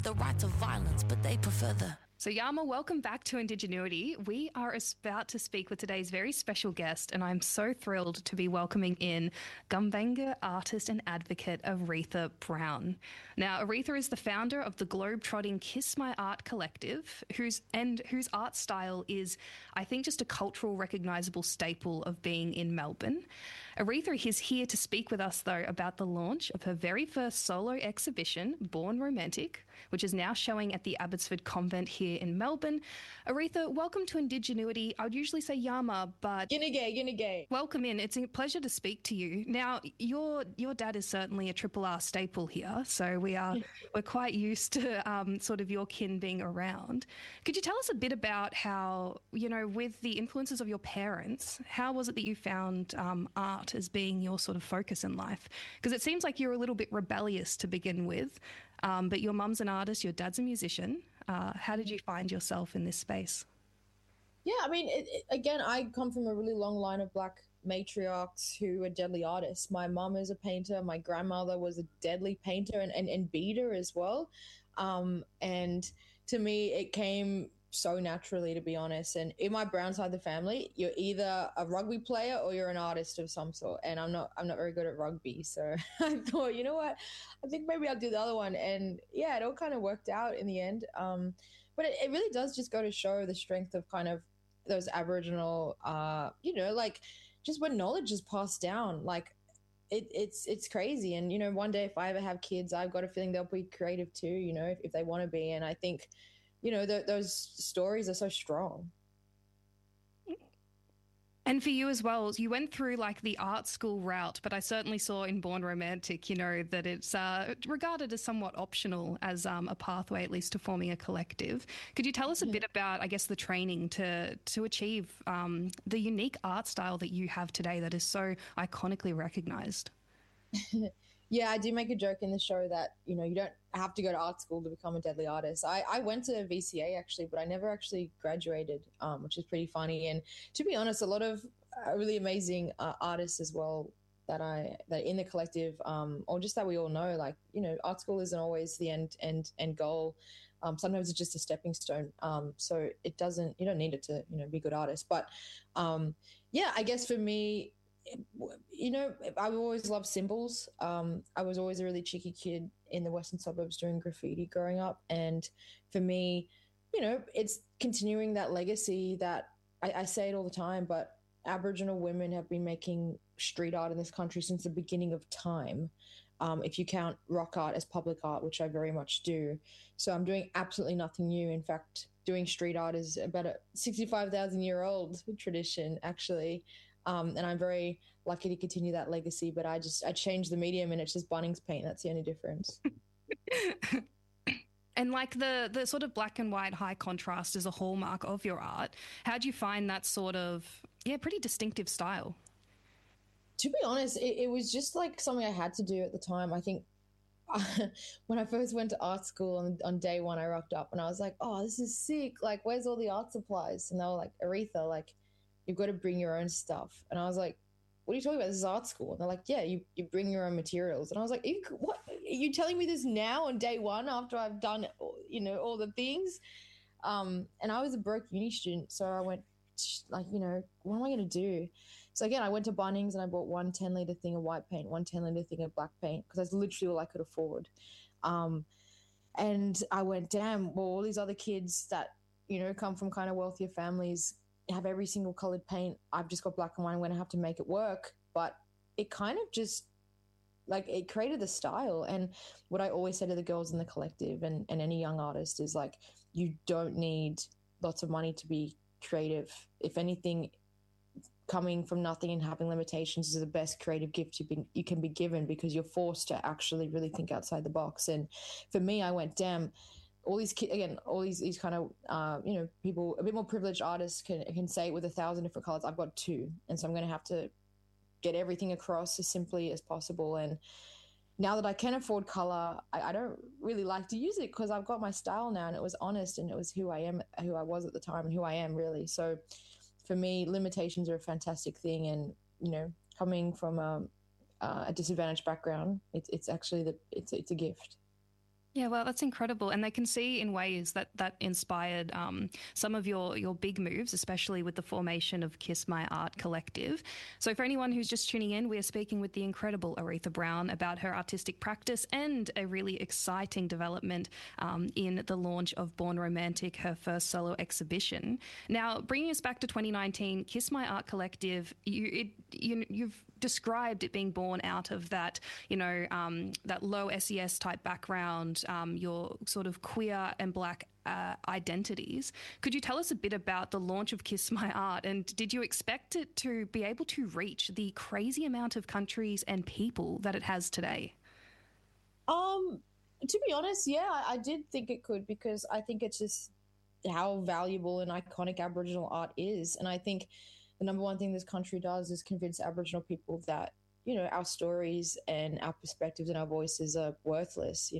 the right to violence, but they prefer the... So Yama, welcome back to Indigenuity. We are about to speak with today's very special guest, and I'm so thrilled to be welcoming in Gumbaynggirr artist and advocate Aretha Brown. Now, Aretha is the founder of the globe-trotting Kiss My Art Collective, whose art style is, I think, just a cultural recognisable staple of being in Melbourne. Aretha is here to speak with us, though, about the launch of her very first solo exhibition, Born Romantic, which is now showing at the Abbotsford Convent here in Melbourne. Aretha, welcome to Indigenuity. I would usually say Yama, but... Ginnegay. Welcome in. It's a pleasure to speak to you. Now, your dad is certainly a Triple R staple here, so we're quite used to sort of your kin being around. Could you tell us a bit about how, with the influences of your parents, how was it that you found art as being your sort of focus in life? Because it seems like you're a little bit rebellious to begin with, but your mum's an artist, your dad's a musician. How did you find yourself in this space? Yeah, I mean, again, I come from a really long line of Black matriarchs who are deadly artists. My mum is a painter. My grandmother was a deadly painter and beater as well. And to me, it came so naturally, to be honest. And in my Brown side of the family, you're either a rugby player or you're an artist of some sort. And I'm not very good at rugby. So I thought, you know what, I think maybe I'll do the other one. And yeah, it all kind of worked out in the end. But it really does just go to show the strength of kind of those Aboriginal, like just when knowledge is passed down, like it's crazy. And, one day if I ever have kids, I've got a feeling they'll be creative too, if they want to be. And I think, those stories are so strong. And for you as well, you went through like the art school route, but I certainly saw in Born Romantic, that it's regarded as somewhat optional as a pathway, at least to forming a collective. Could you tell us a bit about, I guess, the training to achieve the unique art style that you have today that is so iconically recognised? Yeah, I do make a joke in the show that, you don't have to go to art school to become a deadly artist. I went to VCA actually, but I never actually graduated, which is pretty funny. And to be honest, a lot of really amazing artists as well that in the collective, or just that we all know, like, art school isn't always the end goal. Sometimes it's just a stepping stone. So you don't need it to, be a good artist. But yeah, I guess for me, I've always loved symbols. I was always a really cheeky kid in the Western suburbs doing graffiti growing up. And for me, it's continuing that legacy that I say it all the time, but Aboriginal women have been making street art in this country since the beginning of time. If you count rock art as public art, which I very much do. So I'm doing absolutely nothing new. In fact, doing street art is about a 65,000-year-old tradition, actually. And I'm very lucky to continue that legacy, but I changed the medium and it's just Bunnings paint. That's the only difference. And like the sort of black and white high contrast is a hallmark of your art. How do you find that sort of, pretty distinctive style? To be honest, it was just like something I had to do at the time. I think when I first went to art school on day one, I rocked up and I was like, oh, this is sick. Like, where's all the art supplies? And they were like, Aretha, like, you've got to bring your own stuff. And I was like, what are you talking about? This is art school. And they're like, yeah, you bring your own materials. And I was like, what? Are you telling me this now on day one after I've done, all the things? And I was a broke uni student. So I went, like, what am I going to do? So again, I went to Bunnings and I bought one 10-litre thing of white paint, one 10-litre thing of black paint, because that's literally all I could afford. And I went, damn, well, all these other kids that, come from kind of wealthier families have every single colored paint. I've just got black and white. I'm going to have to make it work. But it kind of just, like, it created the style. And what I always say to the girls in the collective and any young artist is, like, you don't need lots of money to be creative. If anything, coming from nothing and having limitations is the best creative gift you can be given, because you're forced to actually really think outside the box. And for me, I went, damn, all these kids, again, all these kind of, people, a bit more privileged artists can say it with 1,000 different colors. I've got 2. And so I'm going to have to get everything across as simply as possible. And now that I can afford color, I don't really like to use it because I've got my style now, and it was honest, and it was who I was at the time, and who I am really. So for me, limitations are a fantastic thing. And, coming from a disadvantaged background, it's actually it's a gift. Yeah, well, that's incredible, and they can see in ways that inspired some of your big moves, especially with the formation of Kiss My Art Collective. So, for anyone who's just tuning in, we are speaking with the incredible Aretha Brown about her artistic practice and a really exciting development in the launch of Born Romantic, her first solo exhibition. Now, bringing us back to 2019, Kiss My Art Collective, you've described it being born out of that, that low SES type background, your sort of queer and black identities. Could you tell us a bit about the launch of Kiss My Art, and did you expect it to be able to reach the crazy amount of countries and people that it has today? To be honest, yeah, I did think it could, because I think it's just how valuable and iconic Aboriginal art is. And I think the number one thing this country does is convince Aboriginal people that, our stories and our perspectives and our voices are worthless,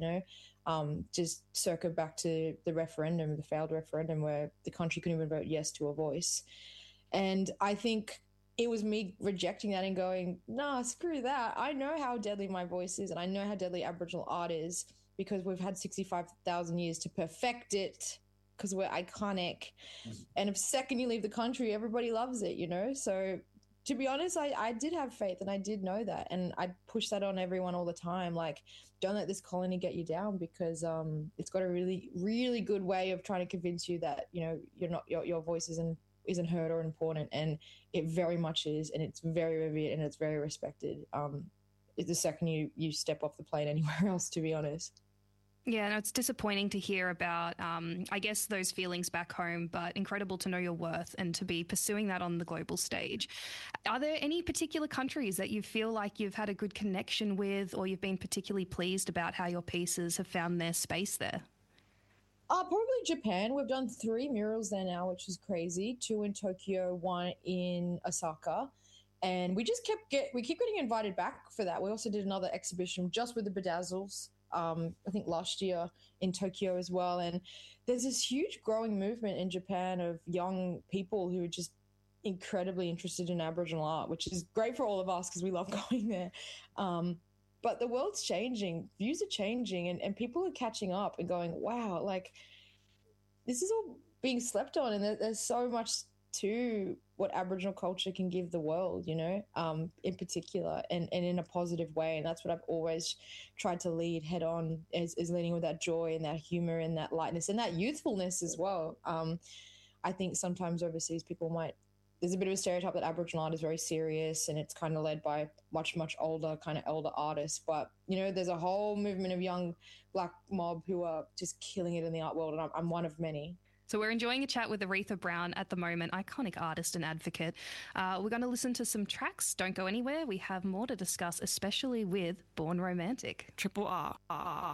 just circle back to the referendum, the failed referendum, where the country couldn't even vote yes to a voice. And I think it was me rejecting that and going, nah, screw that. I know how deadly my voice is, and I know how deadly Aboriginal art is, because we've had 65,000 years to perfect it, because we're iconic. And if second you leave the country, everybody loves it, So to be honest, I did have faith, and I did know that. And I push that on everyone all the time. Like, don't let this colony get you down, because it's got a really, really good way of trying to convince you that, you're not, your voice isn't heard or important. And it very much is. And it's very revered, and it's very respected. It's the second you step off the plane anywhere else, to be honest. Yeah, no, it's disappointing to hear about, I guess, those feelings back home, but incredible to know your worth and to be pursuing that on the global stage. Are there any particular countries that you feel like you've had a good connection with, or you've been particularly pleased about how your pieces have found their space there? Probably Japan. We've done 3 murals there now, which is crazy. 2 in Tokyo, 1 in Osaka. And we just we keep getting invited back for that. We also did another exhibition just with the Bedazzles, I think last year in Tokyo as well. And there's this huge growing movement in Japan of young people who are just incredibly interested in Aboriginal art, which is great for all of us because we love going there. But the world's changing, views are changing, and people are catching up and going, wow, like, this is all being slept on, and there's so much to what Aboriginal culture can give the world, in particular, and in a positive way. And that's what I've always tried to lead head on, is leading with that joy and that humor and that lightness and that youthfulness as well. I think sometimes overseas there's a bit of a stereotype that Aboriginal art is very serious, and it's kind of led by much, much older, kind of elder artists. But, there's a whole movement of young black mob who are just killing it in the art world, and I'm one of many. So we're enjoying a chat with Aretha Brown at the moment, iconic artist and advocate. We're going to listen to some tracks. Don't go anywhere. We have more to discuss, especially with Born Romantic. Triple R.